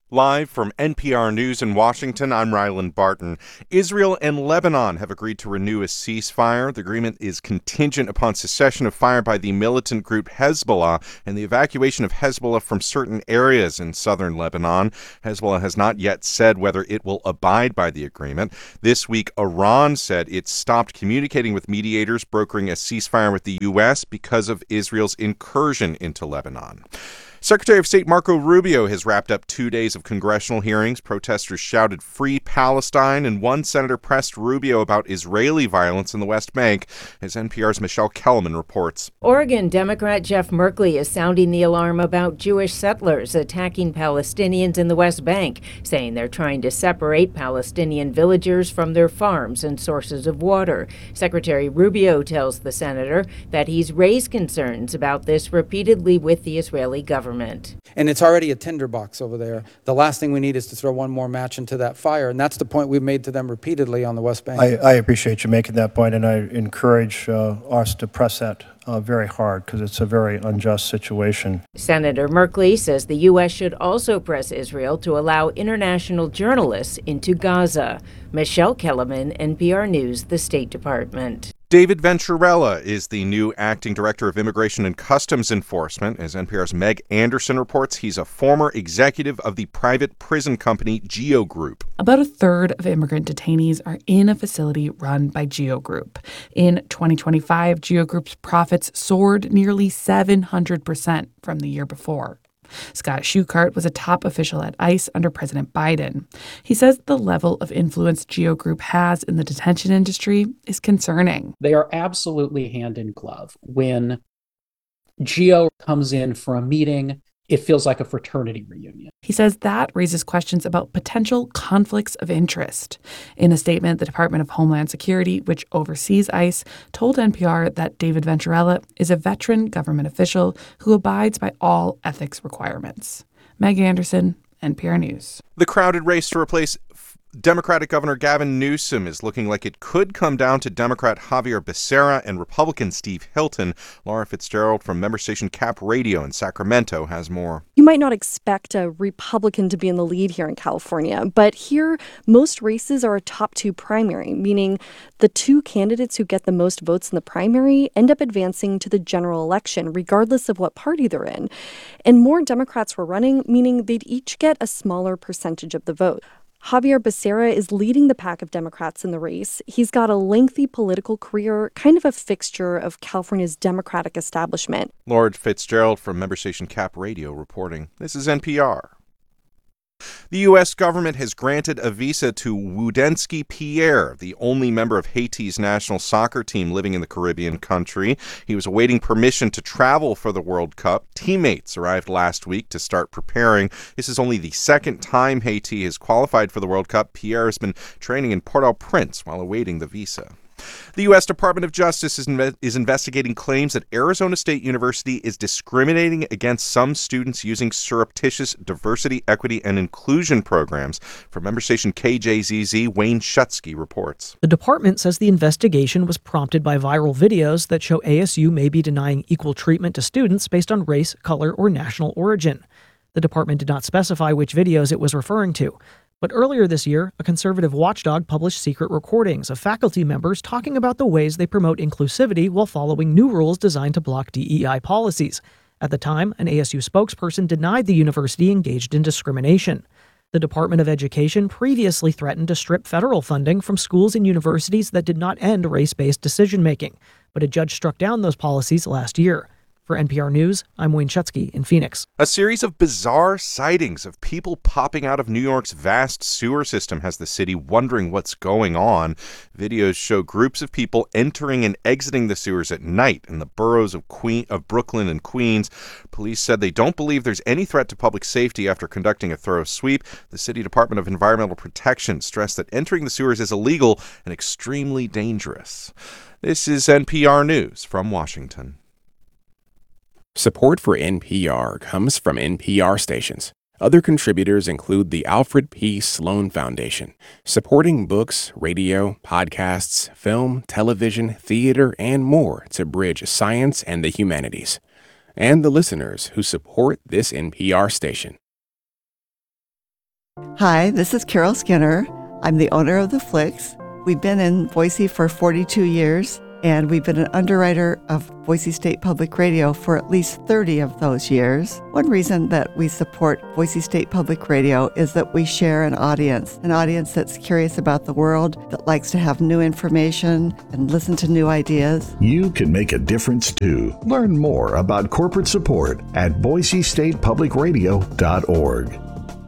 Live from NPR News in Washington, I'm Ryland Barton. Israel and Lebanon have agreed to renew a ceasefire. The agreement is contingent upon cessation of fire by the militant group Hezbollah and the evacuation of Hezbollah from certain areas in southern Lebanon. Hezbollah has not yet said whether it will abide by the agreement. This week, Iran said it stopped communicating with mediators brokering a ceasefire with the U.S. because of Israel's incursion into Lebanon. Secretary of State Marco Rubio has wrapped up 2 days of congressional hearings. Protesters shouted "Free Palestine," and one senator pressed Rubio about Israeli violence in the West Bank, as NPR's Michelle Kellerman reports. Oregon Democrat Jeff Merkley is sounding the alarm about Jewish settlers attacking Palestinians in the West Bank, saying they're trying to separate Palestinian villagers from their farms and sources of water. Secretary Rubio tells the senator that he's raised concerns about this repeatedly with the Israeli government. And it's already a tinderbox over there. The last thing we need is to throw one more match into that fire, and that's the point we've made to them repeatedly on the West Bank. I appreciate you making that point, and I encourage us to press that very hard because it's a very unjust situation. Senator Merkley says the U.S. should also press Israel to allow international journalists into Gaza. Michelle Kellerman, NPR News, the State Department. David Venturella is the new acting director of Immigration and Customs Enforcement. As NPR's Meg Anderson reports, he's a former executive of the private prison company GEO Group. About a third of immigrant detainees are in a facility run by GEO Group. In 2025, GEO Group's profits soared nearly 700% from the year before. Scott Schuchart was a top official at ICE under President Biden. He says the level of influence GEO Group has in the detention industry is concerning. They are absolutely hand in glove. When GEO comes in for a meeting, it feels like a fraternity reunion. He says that raises questions about potential conflicts of interest. In a statement, the Department of Homeland Security, which oversees ICE, told NPR that David Venturella is a veteran government official who abides by all ethics requirements. Meg Anderson, NPR News. The crowded race to replace Democratic Governor Gavin Newsom is looking like it could come down to Democrat Xavier Becerra and Republican Steve Hilton. Laura Fitzgerald from member station Cap Radio in Sacramento has more. You might not expect a Republican to be in the lead here in California, but here most races are a top two primary, meaning the two candidates who get the most votes in the primary end up advancing to the general election, regardless of what party they're in. And more Democrats were running, meaning they'd each get a smaller percentage of the vote. Xavier Becerra is leading the pack of Democrats in the race. He's got a lengthy political career, kind of a fixture of California's Democratic establishment. Laura Fitzgerald from member station Cap Radio reporting. This is NPR. The U.S. government has granted a visa to Wudensky Pierre, the only member of Haiti's national soccer team living in the Caribbean country. He was awaiting permission to travel for the World Cup. Teammates arrived last week to start preparing. This is only the second time Haiti has qualified for the World Cup. Pierre has been training in Port-au-Prince while awaiting the visa. The U.S. Department of Justice is investigating claims that Arizona State University is discriminating against some students using surreptitious diversity, equity, and inclusion programs. From member station KJZZ, Wayne Schutsky reports. The department says the investigation was prompted by viral videos that show ASU may be denying equal treatment to students based on race, color, or national origin. The department did not specify which videos it was referring to. But earlier this year, a conservative watchdog published secret recordings of faculty members talking about the ways they promote inclusivity while following new rules designed to block DEI policies. At the time, an ASU spokesperson denied the university engaged in discrimination. The Department of Education previously threatened to strip federal funding from schools and universities that did not end race-based decision-making, but a judge struck down those policies last year. For NPR News, I'm Wayne Schutsky in Phoenix. A series of bizarre sightings of people popping out of New York's vast sewer system has the city wondering what's going on. Videos show groups of people entering and exiting the sewers at night in the boroughs of Brooklyn and Queens. Police said they don't believe there's any threat to public safety after conducting a thorough sweep. The City Department of Environmental Protection stressed that entering the sewers is illegal and extremely dangerous. This is NPR News from Washington. Support for NPR comes from NPR stations. Other contributors include the Alfred P. Sloan Foundation, supporting books, radio, podcasts, film, television, theater, and more to bridge science and the humanities. And the listeners who support this NPR station. Hi, this is Carol Skinner. I'm the owner of The Flicks. We've been in Boise for 42 years, and we've been an underwriter of Boise State Public Radio for at least 30 of those years. One reason that we support Boise State Public Radio is that we share an audience that's curious about the world, that likes to have new information and listen to new ideas. You can make a difference too. Learn more about corporate support at boisestatepublicradio.org.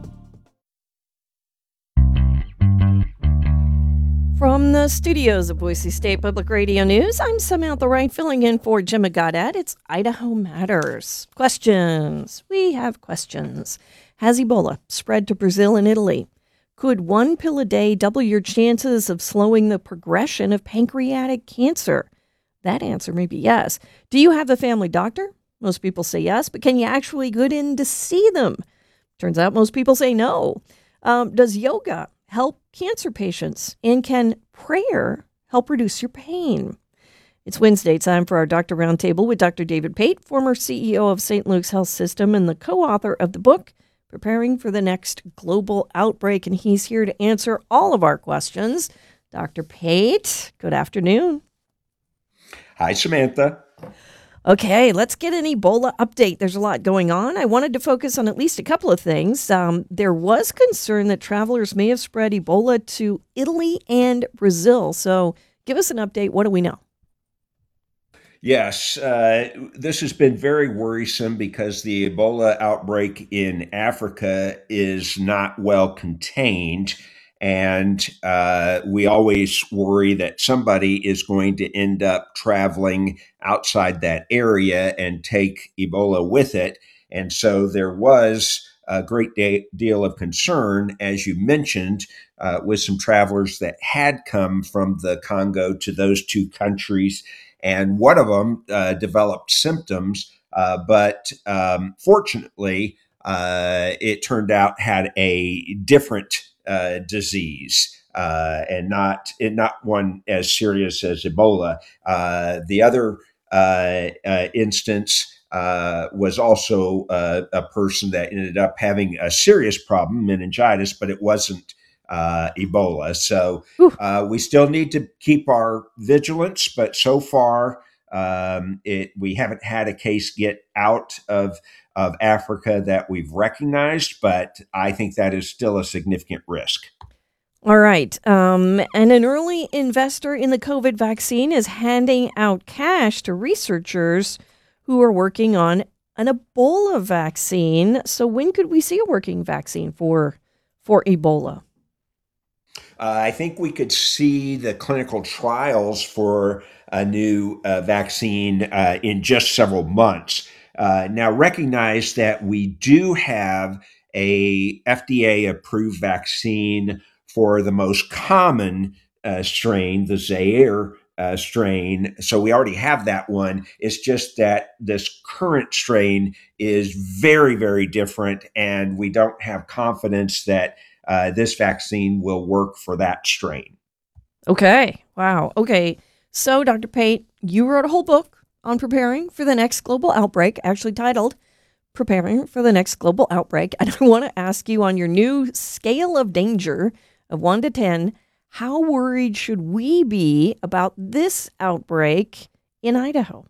From the studios of Boise State Public Radio News, I'm Samantha Wright filling in for Jim Goddard. It's Idaho Matters. Questions. We have questions. Has Ebola spread to Brazil and Italy? Could one pill a day double your chances of slowing the progression of pancreatic cancer? That answer may be yes. Do you have a family doctor? Most people say yes, but can you actually get in to see them? Turns out most people say no. Does yoga help cancer patients? And can prayer help reduce your pain? It's Wednesday time for our Doctor Roundtable with Dr. David Pate, former CEO of St. Luke's Health System and the co-author of the book, Preparing for the Next Global Outbreak. And he's here to answer all of our questions. Dr. Pate, good afternoon. Hi, Samantha. Okay, let's get an Ebola update. There's a lot going on. I wanted to focus on at least a couple of things. There was concern that travelers may have spread Ebola to Italy and Brazil. So give us an update. What do we know? Yes, this has been very worrisome because the Ebola outbreak in Africa is not well contained. And we always worry that somebody is going to end up traveling outside that area and take Ebola with it. And so there was a great deal of concern, as you mentioned, with some travelers that had come from the Congo to those two countries. And one of them developed symptoms, but fortunately, it turned out had a different disease, and not one as serious as Ebola. The other instance was also a person that ended up having a serious problem, meningitis, but it wasn't Ebola. So we still need to keep our vigilance, but so far we haven't had a case get out of Africa that we've recognized, but I think that is still a significant risk. All right. And an early investor in the COVID vaccine is handing out cash to researchers who are working on an Ebola vaccine. So when could we see a working vaccine for Ebola? I think we could see the clinical trials for a new vaccine in just several months. Now, recognize that we do have a FDA-approved vaccine for the most common strain, the Zaire strain. So we already have that one. It's just that this current strain is very, very different, and we don't have confidence that this vaccine will work for that strain. Okay. Wow. Okay. So, Dr. Pate, you wrote a whole book on preparing for the next global outbreak, actually titled Preparing for the Next Global Outbreak. And I want to ask you, on your new scale of danger of 1 to 10, how worried should we be about this outbreak in Idaho?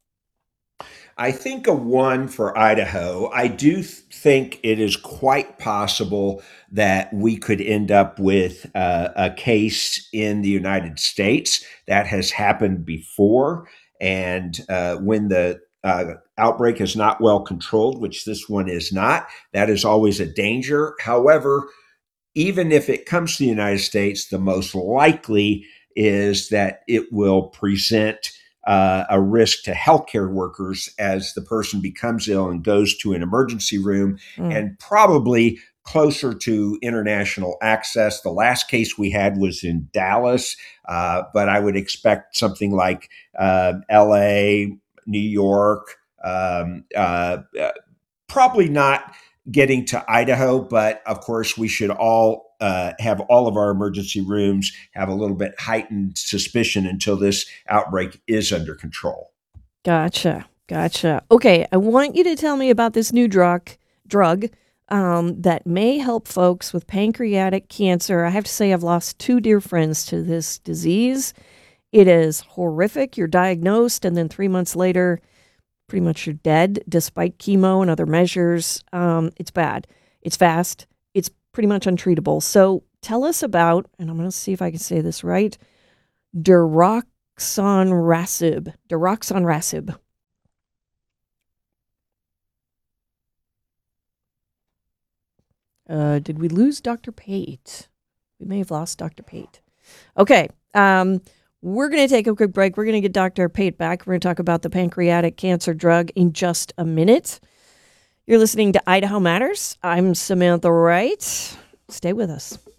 I think a 1 for Idaho. I do think it is quite possible that we could end up with a case in the United States. That has happened before. And when the outbreak is not well controlled, which this one is not, that is always a danger. However, even if it comes to the United States, the most likely is that it will present a risk to healthcare workers as the person becomes ill and goes to an emergency room, and probably closer to international access. The last case we had was in Dallas, but I would expect something like LA, New York, probably not getting to Idaho, but of course we should all have all of our emergency rooms have a little bit heightened suspicion until this outbreak is under control. Gotcha. Okay, I want you to tell me about this new drug, that may help folks with pancreatic cancer. I have to say I've lost 2 dear friends to this disease. It is horrific. You're diagnosed, and then 3 months later, pretty much you're dead despite chemo and other measures. It's bad. It's fast. It's pretty much untreatable. So tell us about, and I'm going to see if I can say this right, daraxonrasib. Daraxonrasib. Did we lose Dr. Pate? We may have lost Dr. Pate. Okay. We're going to take a quick break. We're going to get Dr. Pate back. We're going to talk about the pancreatic cancer drug in just a minute. You're listening to Idaho Matters. I'm Samantha Wright. Stay with us.